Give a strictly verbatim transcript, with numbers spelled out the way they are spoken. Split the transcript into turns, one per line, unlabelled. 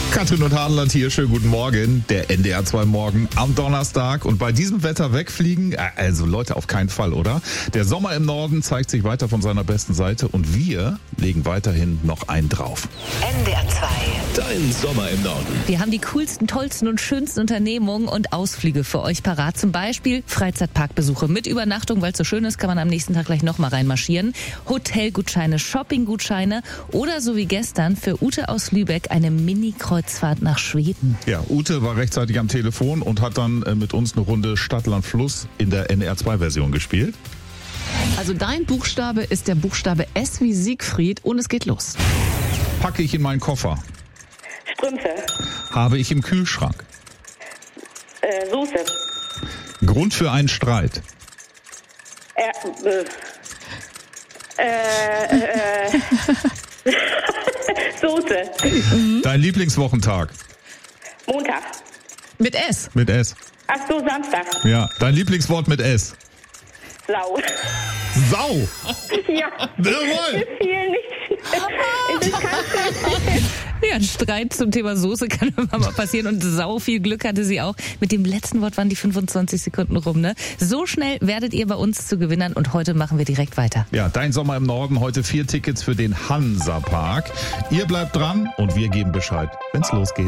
Katrin und Hadeland hier, schönen guten Morgen. Der N D R zwei Morgen am Donnerstag. Und bei diesem Wetter wegfliegen, also Leute, auf keinen Fall, oder? Der Sommer im Norden zeigt sich weiter von seiner besten Seite und wir legen weiterhin noch einen drauf.
N D R zwei.
Dein Sommer im Norden.
Wir haben die coolsten, tollsten und schönsten Unternehmungen und Ausflüge für euch parat. Zum Beispiel Freizeitparkbesuche mit Übernachtung, weil es so schön ist, kann man am nächsten Tag gleich nochmal reinmarschieren. Hotelgutscheine, Shoppinggutscheine oder so wie gestern für Ute aus Lübeck eine Mini-Kreuzfahrt nach Schweden.
Ja, Ute war rechtzeitig am Telefon und hat dann äh, mit uns eine Runde Stadt, Land, Fluss in der N D R zwei Version gespielt.
Also dein Buchstabe ist der Buchstabe S wie Siegfried und es geht los.
Packe ich in meinen Koffer.
Strümpfe.
Habe ich im Kühlschrank.
Äh, Soße.
Grund für einen Streit.
Äh, äh, äh, äh. Soße.
Dein Lieblingswochentag.
Montag.
Mit S.
Mit S.
Ach so, Samstag.
Ja, dein Lieblingswort mit S.
Sau.
Sau.
Ja.
Jawohl.
Viel nicht. Das kannst du.
Ja, ein Streit zum Thema Soße kann immer mal passieren und sau viel Glück hatte sie auch. Mit dem letzten Wort waren die fünfundzwanzig Sekunden rum, ne? So schnell werdet ihr bei uns zu Gewinnern und heute machen wir direkt weiter.
Ja, dein Sommer im Norden, heute vier Tickets für den Hansa Park. Ihr bleibt dran und wir geben Bescheid, wenn's losgeht.